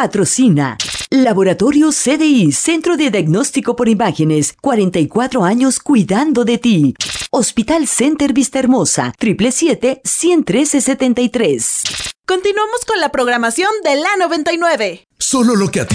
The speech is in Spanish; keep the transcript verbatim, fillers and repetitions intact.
Patrocina Laboratorio C D I, Centro de Diagnóstico por Imágenes, cuarenta y cuatro años cuidando de ti. Hospital Center Vista Hermosa, siete siete siete, uno tres siete tres. Continuamos con la programación de la noventa y nueve. Solo lo que a ti